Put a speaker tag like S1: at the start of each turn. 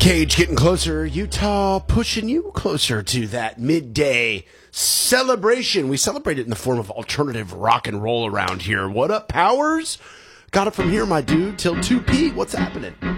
S1: Cage getting closer. Utah pushing you closer to that midday celebration. We celebrate it in the form of alternative rock and roll around here. What up, Powers? Got it from here, my dude, till 2 p. What's happening?